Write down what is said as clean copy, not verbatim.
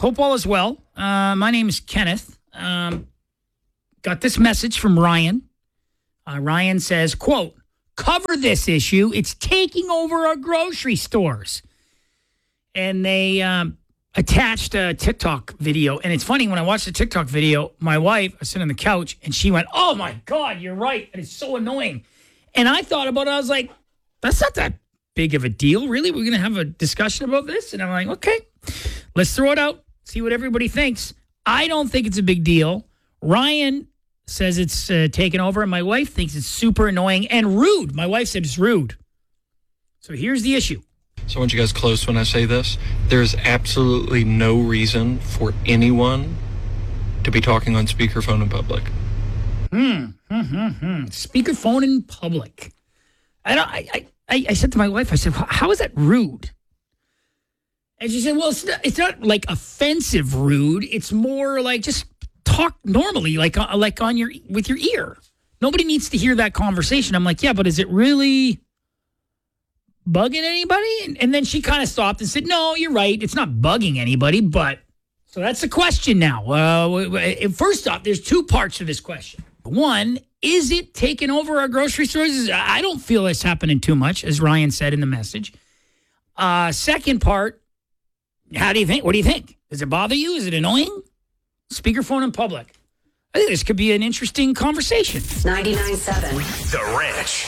Hope all is well. My name is Kenneth. Got this message from Ryan. Ryan says, quote, cover this issue. It's taking over our grocery stores. And they attached a TikTok video. And it's funny, when I watched the TikTok video, my wife, I was sitting on the couch, and she went, oh, my God, you're right. And it's so annoying. And I thought about it. I was like, that's not that big of a deal, really. We're going to have a discussion about this. And I'm like, okay, let's throw it out, see what everybody thinks. I don't think it's a big deal. Ryan says it's taken over, and my wife thinks it's super annoying and rude. My wife said it's rude. So here's the issue. So I want you guys close when I say this. There's absolutely no reason for anyone to be talking on speakerphone in public. Speakerphone in public. I said to my wife, I said, how is that rude? And she said, well, it's not like offensive rude. It's more like just talk normally, like on with your ear. Nobody needs to hear that conversation. I'm like, yeah, but is it really bugging anybody? And then she kind of stopped and said, no, you're right. It's not bugging anybody, but so that's the question now. First off, there's two parts to this question. One, is it taking over our grocery stores? I don't feel it's happening too much, as Ryan said in the message. Second part, how do you think? What do you think? Does it bother you? Is it annoying? Speakerphone in public. I think this could be an interesting conversation. 99.7 The Ranch.